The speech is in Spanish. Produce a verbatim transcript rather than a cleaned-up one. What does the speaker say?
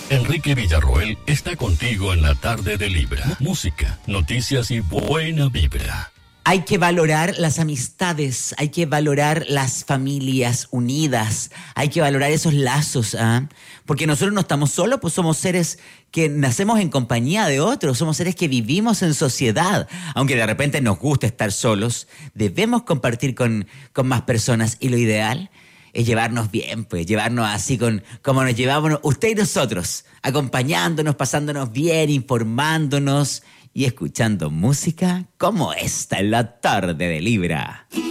Enrique Villarroel está contigo en la tarde de Libra. Música, noticias y buena vibra. Hay que valorar las amistades, hay que valorar las familias unidas, hay que valorar esos lazos, ¿ah? Porque nosotros no estamos solos, pues somos seres que nacemos en compañía de otros, somos seres que vivimos en sociedad. Aunque de repente nos gusta estar solos, debemos compartir con, con más personas y lo ideal es llevarnos bien, pues llevarnos así con como nos llevamos usted y nosotros, acompañándonos, pasándonos bien, informándonos y escuchando música como esta en la tarde de Libra.